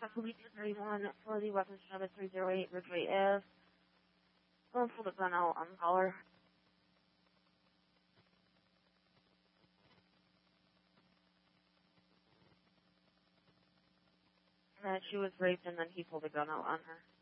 Police 31 for the weapons job at 308 Ridgeway Ave. Don't pull the gun out on the caller. That she was raped and then he pulled a gun out on her.